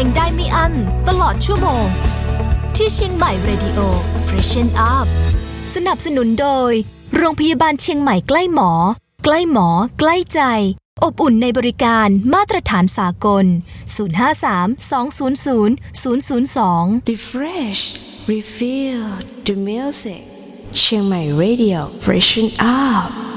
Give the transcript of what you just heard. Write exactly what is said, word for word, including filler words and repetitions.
งได้ไม่อั้นตลอดชั่วโมงที่เชียงใหม่ Radio Freshen Up สนับสนุนโดยโรงพยาบาลเชียงใหม่ใกล้หมอใกล้หมอใกล้ใจอบอุ่นในบริการมาตรฐานสากลศูนย์ ห้า สาม สอง ศูนย์ ศูนย์ ศูนย์ ศูนย์ สอง Refresh Refill the music เชียงใหม่ Radio Freshen Up